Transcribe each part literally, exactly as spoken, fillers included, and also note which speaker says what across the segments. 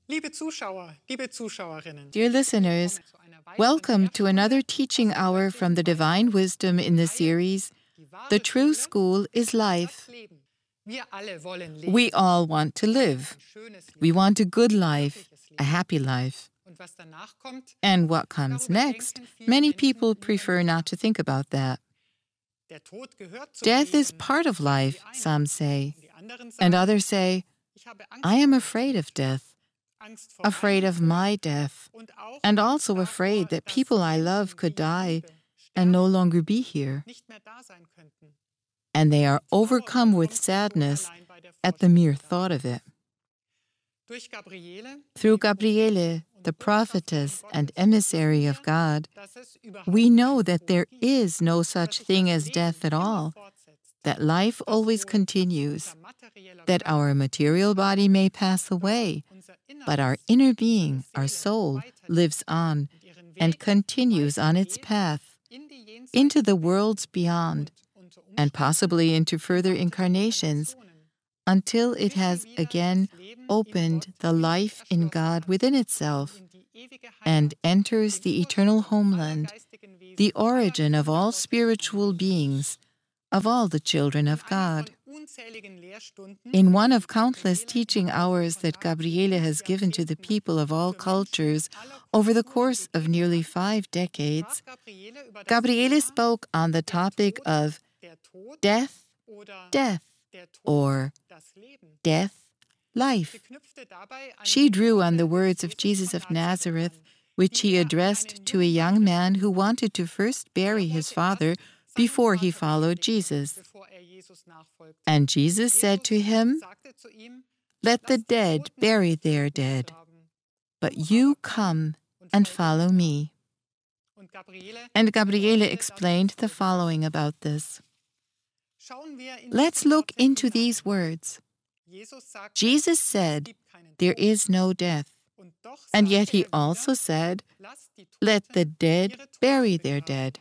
Speaker 1: Liebe Zuschauer, liebe Zuschauerinnen,
Speaker 2: Dear listeners, welcome to another teaching hour from the Divine Wisdom in the series, The True School is Life. We all want to live. We want a good life, a happy life. And what comes next, many people prefer not to think about that. Death is part of life, some say, and others say, I am afraid of death. Afraid of my death, and also afraid that people I love could die and no longer be here. And they are overcome with sadness at the mere thought of it. Through Gabriele, the prophetess and emissary of God, we know that there is no such thing as death at all, that life always continues, that our material body may pass away, but our inner being, our soul, lives on and continues on its path into the worlds beyond, and possibly into further incarnations, until it has again opened the life in God within itself and enters the eternal homeland, the origin of all spiritual beings, of all the children of God. In one of countless teaching hours that Gabriele has given to the people of all cultures over the course of nearly five decades, Gabriele spoke on the topic of death, death, or death, life. She drew on the words of Jesus of Nazareth, which he addressed to a young man who wanted to first bury his father before he followed Jesus. And Jesus said to him, "Let the dead bury their dead, but you come and follow me." And Gabriele explained the following about this. Let's look into these words. Jesus said, "There is no death," and yet he also said, "Let the dead bury their dead."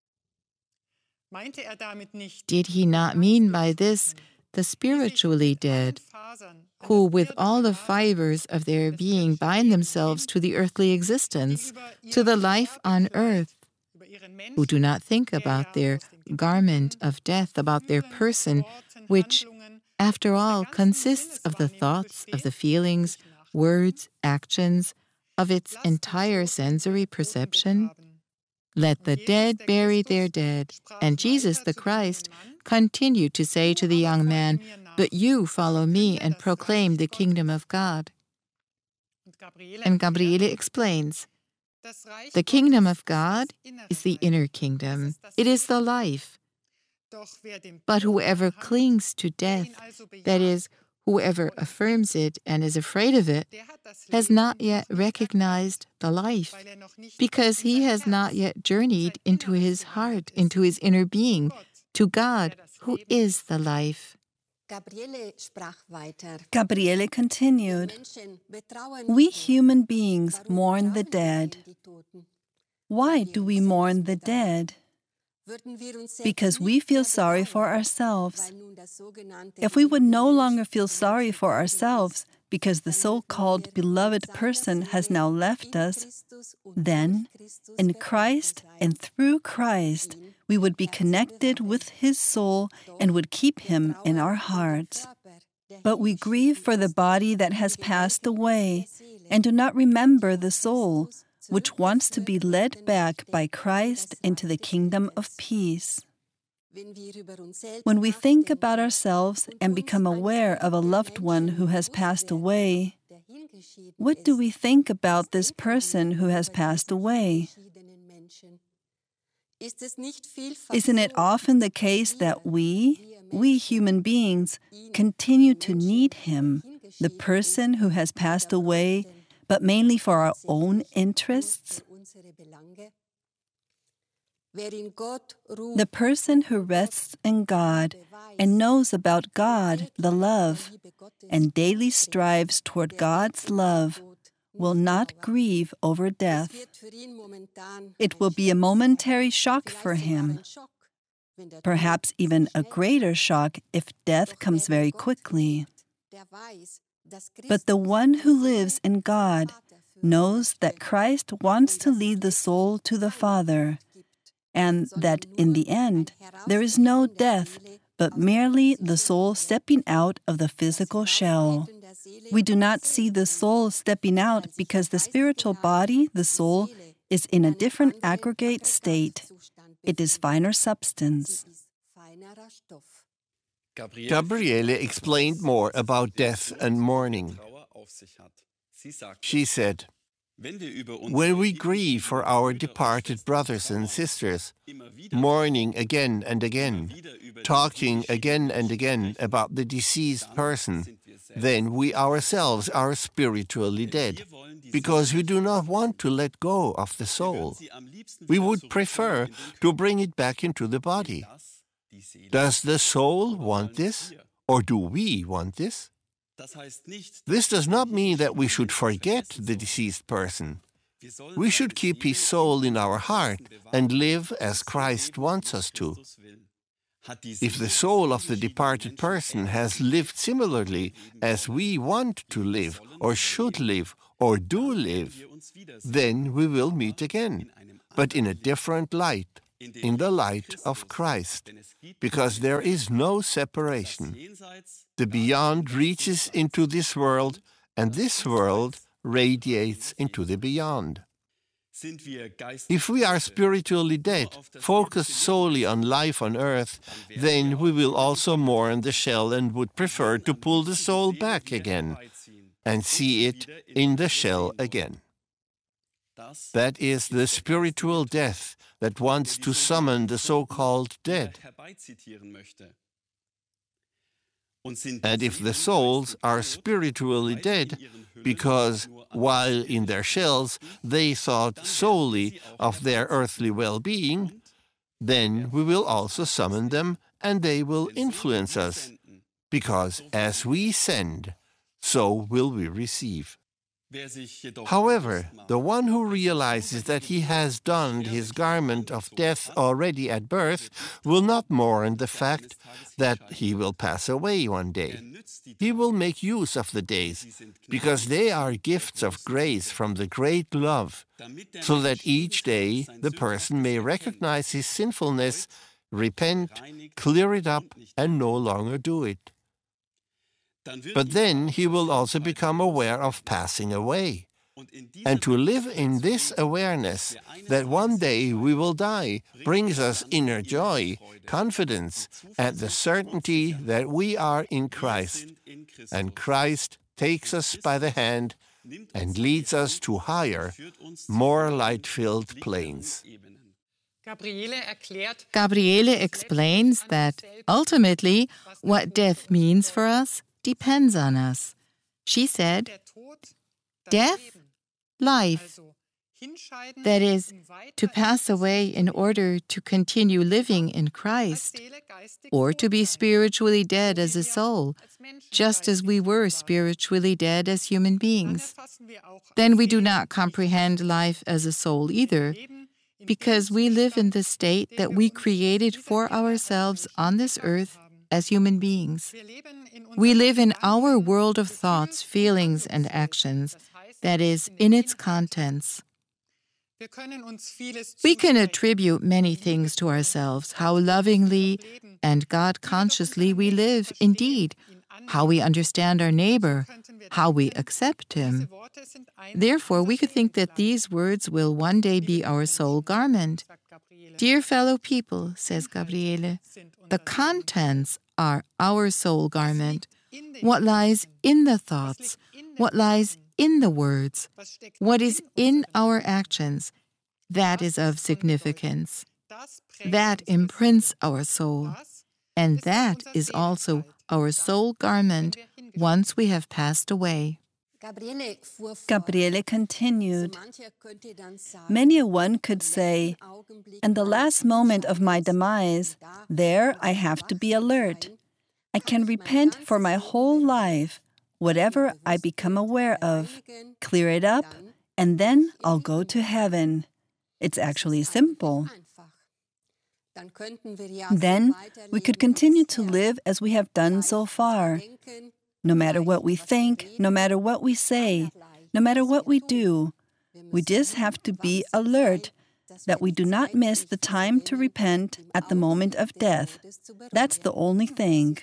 Speaker 2: Did he not mean by this the spiritually dead, who with all the fibers of their being bind themselves to the earthly existence, to the life on earth, who do not think about their garment of death, about their person, which, after all, consists of the thoughts, of the feelings, words, actions, of its entire sensory perception? Let the dead bury their dead. And Jesus the Christ continued to say to the young man, "But you follow me and proclaim the kingdom of God." And Gabriele explains, the kingdom of God is the inner kingdom. It is the life. But whoever clings to death, that is, whoever affirms it and is afraid of it, has not yet recognized the life, because he has not yet journeyed into his heart, into his inner being, to God, who is the life.
Speaker 3: Gabriele continued, "We human beings mourn the dead. Why do we mourn the dead? Because we feel sorry for ourselves. If we would no longer feel sorry for ourselves because the so-called beloved person has now left us, then, in Christ and through Christ, we would be connected with His soul and would keep Him in our hearts. But we grieve for the body that has passed away and do not remember the soul, which wants to be led back by Christ into the kingdom of peace." When we think about ourselves and become aware of a loved one who has passed away, what do we think about this person who has passed away? Isn't it often the case that we, we human beings, continue to need him, the person who has passed away, but mainly for our own interests? The person who rests in God and knows about God, the love, and daily strives toward God's love, will not grieve over death. It will be a momentary shock for him, perhaps even a greater shock if death comes very quickly. But the one who lives in God knows that Christ wants to lead the soul to the Father, and that in the end, there is no death, but merely the soul stepping out of the physical shell. We do not see the soul stepping out because the spiritual body, the soul, is in a different aggregate state. It is finer substance.
Speaker 4: Gabriele explained more about death and mourning. She said, "When we grieve for our departed brothers and sisters, mourning again and again, talking again and again about the deceased person, then we ourselves are spiritually dead, because we do not want to let go of the soul. We would prefer to bring it back into the body. Does the soul want this, or do we want this? This does not mean that we should forget the deceased person. We should keep his soul in our heart and live as Christ wants us to. If the soul of the departed person has lived similarly as we want to live, or should live, or do live, then we will meet again, but in a different light, in the light of Christ, because there is no separation. The beyond reaches into this world, and this world radiates into the beyond. If we are spiritually dead, focused solely on life on earth, then we will also mourn the shell and would prefer to pull the soul back again and see it in the shell again. That is the spiritual death that wants to summon the so-called dead. And if the souls are spiritually dead, because while in their shells they thought solely of their earthly well-being, then we will also summon them and they will influence us, because as we send, so will we receive. However, the one who realizes that he has donned his garment of death already at birth will not mourn the fact that he will pass away one day. He will make use of the days, because they are gifts of grace from the great love, so that each day the person may recognize his sinfulness, repent, clear it up, and no longer do it. But then he will also become aware of passing away. And to live in this awareness that one day we will die brings us inner joy, confidence, and the certainty that we are in Christ. And Christ takes us by the hand and leads us to higher, more light-filled planes.
Speaker 2: Gabriele explains that ultimately what death means for us depends on us. She said, death, life, that is, to pass away in order to continue living in Christ, or to be spiritually dead as a soul, just as we were spiritually dead as human beings. Then we do not comprehend life as a soul either, because we live in the state that we created for ourselves on this earth as human beings. We live in our world of thoughts, feelings, and actions, that is, in its contents. We can attribute many things to ourselves, how lovingly and God-consciously we live, indeed, how we understand our neighbor, how we accept him. Therefore, we could think that these words will one day be our soul garment. Dear fellow people, says Gabriele, the contents are our soul garment. What lies in the thoughts, what lies in the words, what is in our actions, that is of significance. That imprints our soul, and that is also our soul garment once we have passed away.
Speaker 3: Gabriele continued, many a one could say, in the last moment of my demise, there I have to be alert. I can repent for my whole life, whatever I become aware of, clear it up, and then I'll go to heaven. It's actually simple. Then we could continue to live as we have done so far. No matter what we think, no matter what we say, no matter what we do, we just have to be alert that we do not miss the time to repent at the moment of death. That's the only thing.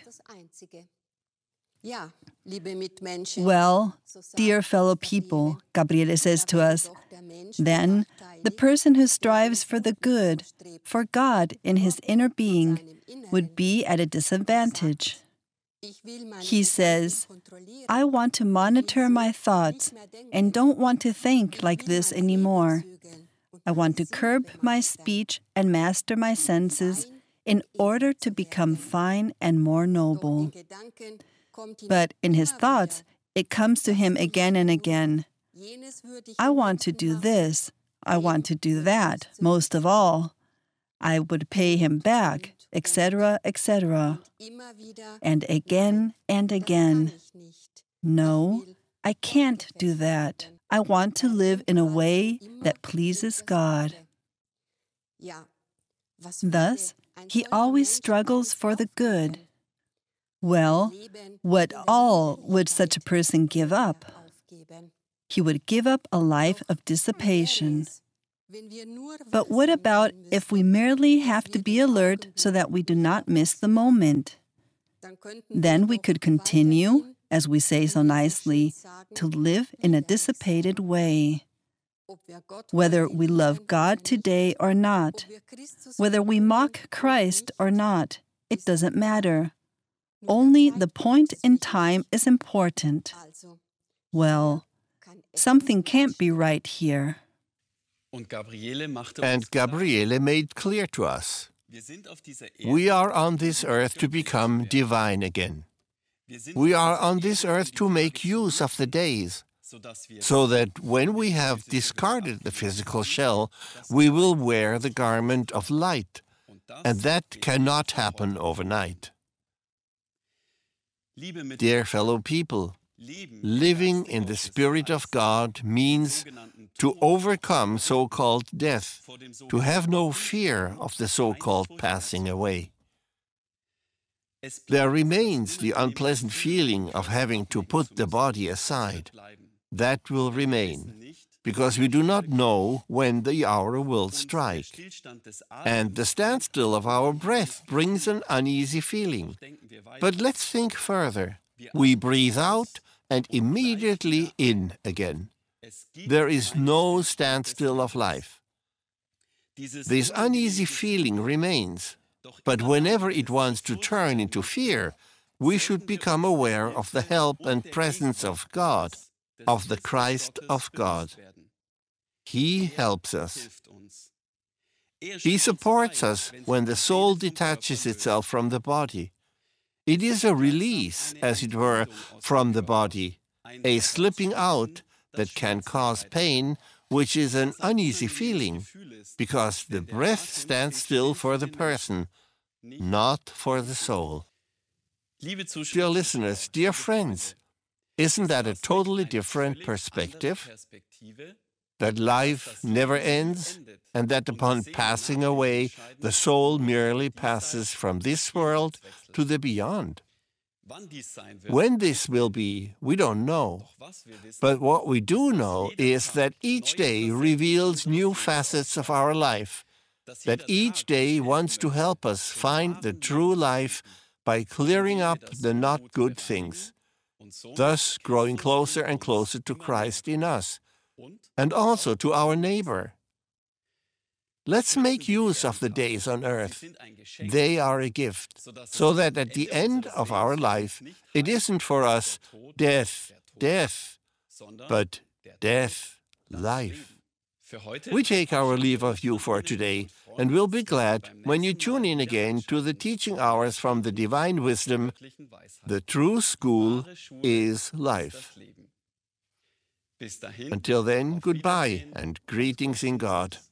Speaker 3: Well, dear fellow people, Gabriele says to us, then the person who strives for the good, for God in his inner being, would be at a disadvantage. He says, I want to monitor my thoughts and don't want to think like this anymore. I want to curb my speech and master my senses in order to become fine and more noble. But in his thoughts, it comes to him again and again. I want to do this. I want to do that. Most of all, I would pay him back, et cetera, et cetera. And again and again. No, I can't do that. I want to live in a way that pleases God. Thus, he always struggles for the good. Well, what all would such a person give up? He would give up a life of dissipation. But what about if we merely have to be alert so that we do not miss the moment? Then we could continue, as we say so nicely, to live in a dissipated way. Whether we love God today or not, whether we mock Christ or not, it doesn't matter. Only the point in time is important. Well, something can't be right here.
Speaker 4: And Gabriele made clear to us, we are on this earth to become divine again. We are on this earth to make use of the days, so that when we have discarded the physical shell, we will wear the garment of light, and that cannot happen overnight. Dear fellow people, living in the Spirit of God means to overcome so-called death, to have no fear of the so-called passing away. There remains the unpleasant feeling of having to put the body aside. That will remain, because we do not know when the hour will strike. And the standstill of our breath brings an uneasy feeling. But let's think further. We breathe out and immediately in again. There is no standstill of life. This uneasy feeling remains, but whenever it wants to turn into fear, we should become aware of the help and presence of God, of the Christ of God. He helps us. He supports us when the soul detaches itself from the body. It is a release, as it were, from the body, a slipping out that can cause pain, which is an uneasy feeling, because the breath stands still for the person, not for the soul. Dear listeners, dear friends, isn't that a totally different perspective? That life never ends, and that upon passing away, the soul merely passes from this world to the beyond. When this will be, we don't know. But what we do know is that each day reveals new facets of our life, that each day wants to help us find the true life by clearing up the not good things, thus growing closer and closer to Christ in us, and also to our neighbor. Let's make use of the days on earth. They are a gift, so that at the end of our life, it isn't for us death, death, but death, life. We take our leave of you for today, and we'll be glad when you tune in again to the teaching hours from the Divine Wisdom. The true school is life. Until then, goodbye and greetings in God.